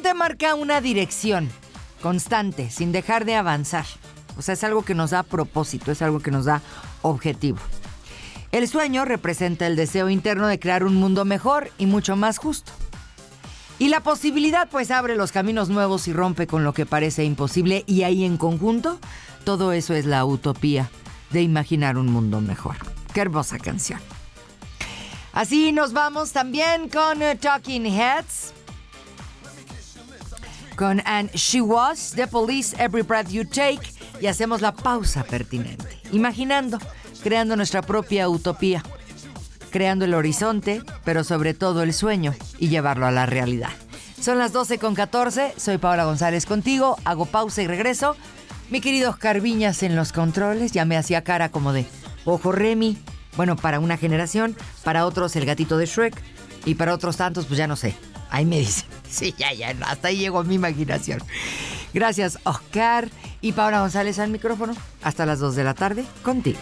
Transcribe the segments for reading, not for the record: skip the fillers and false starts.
horizonte marca una dirección constante, sin dejar de avanzar. O sea, es algo que nos da propósito, es algo que nos da objetivo. El sueño representa el deseo interno de crear un mundo mejor y mucho más justo. Y la posibilidad, pues, abre los caminos nuevos y rompe con lo que parece imposible. Y ahí en conjunto, todo eso es la utopía de imaginar un mundo mejor. ¡Qué hermosa canción! Así nos vamos también con Talking Heads, con And She Was, The Police, Every Breath You Take, y hacemos la pausa pertinente, imaginando, creando nuestra propia utopía, creando el horizonte, pero sobre todo el sueño, y llevarlo a la realidad. Son las 12:14, soy Paola González contigo, hago pausa y regreso. Mi querido Oscar Viñas en los controles, ya me hacía cara como de ojo Remy. Bueno, para una generación, para otros el gatito de Shrek, y para otros tantos, pues ya no sé. Ahí me dicen. Sí, ya, hasta ahí llegó mi imaginación. Gracias, Oscar. Y Paola González al micrófono. Hasta las 2 de la tarde, contigo.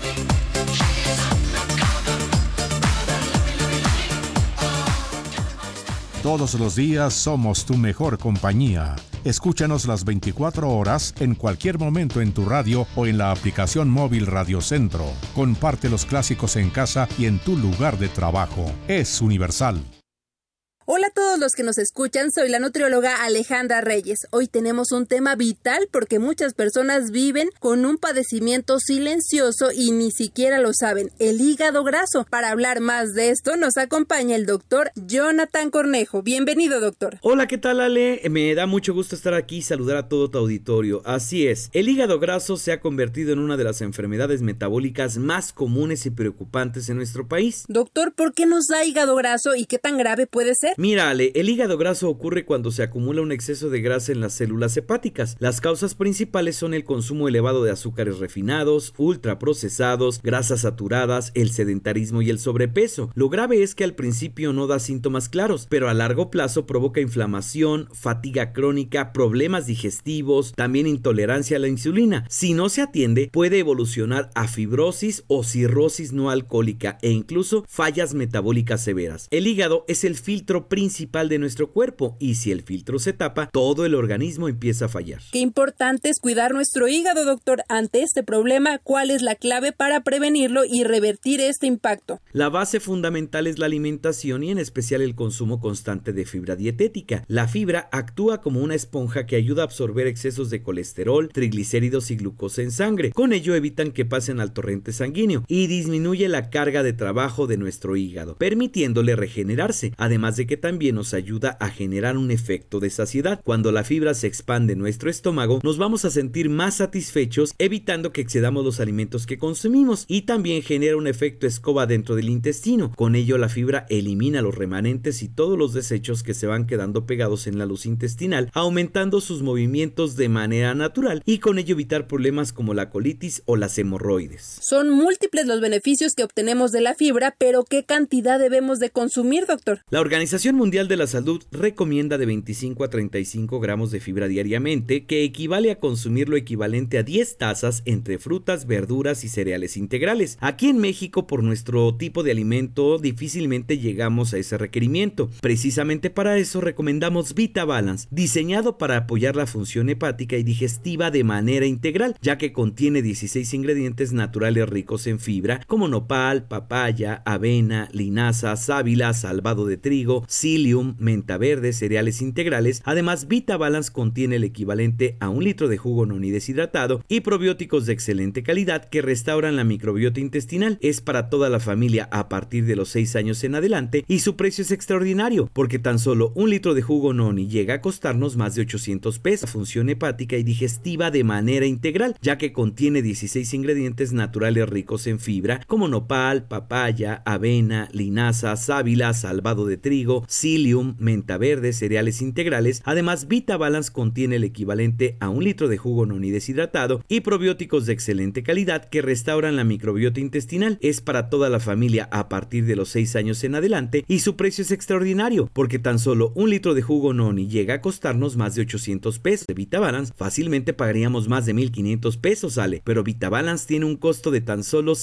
Todos los días somos tu mejor compañía. Escúchanos las 24 horas en cualquier momento en tu radio o en la aplicación móvil Radio Centro. Comparte los clásicos en casa y en tu lugar de trabajo. Es universal. Hola a todos los que nos escuchan, soy la nutrióloga Alejandra Reyes. Hoy tenemos un tema vital porque muchas personas viven con un padecimiento silencioso y ni siquiera lo saben, el hígado graso. Para hablar más de esto nos acompaña el doctor Jonathan Cornejo. Bienvenido, doctor. Hola, ¿qué tal, Ale? Me da mucho gusto estar aquí y saludar a todo tu auditorio. Así es, el hígado graso se ha convertido en una de las enfermedades metabólicas más comunes y preocupantes en nuestro país. Doctor, ¿por qué nos da hígado graso y qué tan grave puede ser? Mira, Ale, el hígado graso ocurre cuando se acumula un exceso de grasa en las células hepáticas. Las causas principales son el consumo elevado de azúcares refinados, ultraprocesados, grasas saturadas, el sedentarismo y el sobrepeso. Lo grave es que al principio no da síntomas claros, pero a largo plazo provoca inflamación, fatiga crónica, problemas digestivos, también intolerancia a la insulina. Si no se atiende, puede evolucionar a fibrosis o cirrosis no alcohólica e incluso fallas metabólicas severas. El hígado es el filtro principal de nuestro cuerpo y si el filtro se tapa, todo el organismo empieza a fallar. Qué importante es cuidar nuestro hígado, doctor. Ante este problema, ¿cuál es la clave para prevenirlo y revertir este impacto? La base fundamental es la alimentación y en especial el consumo constante de fibra dietética. La fibra actúa como una esponja que ayuda a absorber excesos de colesterol, triglicéridos y glucosa en sangre. Con ello evitan que pasen al torrente sanguíneo y disminuye la carga de trabajo de nuestro hígado, permitiéndole regenerarse, además de que también nos ayuda a generar un efecto de saciedad. Cuando la fibra se expande en nuestro estómago, nos vamos a sentir más satisfechos, evitando que excedamos los alimentos que consumimos, y también genera un efecto escoba dentro del intestino. Con ello, la fibra elimina los remanentes y todos los desechos que se van quedando pegados en la luz intestinal, aumentando sus movimientos de manera natural y con ello evitar problemas como la colitis o las hemorroides. Son múltiples los beneficios que obtenemos de la fibra, pero ¿qué cantidad debemos de consumir, doctor? La Organización Mundial de la Salud recomienda de 25 a 35 gramos de fibra diariamente, que equivale a consumir lo equivalente a 10 tazas entre frutas, verduras y cereales integrales. Aquí en México, por nuestro tipo de alimento, difícilmente llegamos a ese requerimiento. Precisamente para eso recomendamos VitaBalance, diseñado para apoyar la función hepática y digestiva de manera integral, ya que contiene 16 ingredientes naturales ricos en fibra, como nopal, papaya, avena, linaza, sábila, salvado de trigo, psyllium, menta verde, cereales integrales. Además, VitaBalance contiene el equivalente a 1 litro de jugo noni deshidratado y probióticos de excelente calidad que restauran la microbiota intestinal. Es para toda la familia a partir de los 6 años en adelante y su precio es extraordinario, porque tan solo 1 litro de jugo noni llega a costarnos más de 800 pesos. Función hepática y digestiva de manera integral, ya que contiene 16 ingredientes naturales ricos en fibra, como nopal, papaya, avena, linaza, sábila, salvado de trigo, psyllium, menta verde, cereales integrales. Además, VitaBalance contiene el equivalente a 1 litro de jugo noni deshidratado y probióticos de excelente calidad que restauran la microbiota intestinal. Es para toda la familia a partir de los 6 años en adelante y su precio es extraordinario, porque tan solo 1 litro de jugo noni llega a costarnos más de 800 pesos. De VitaBalance fácilmente pagaríamos más de 1,500 pesos, Ale, pero VitaBalance tiene un costo de tan solo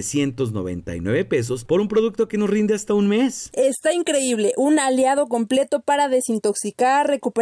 799 pesos por un producto que nos rinde hasta un mes. Está increíble, un aliado completo para desintoxicar, recuperar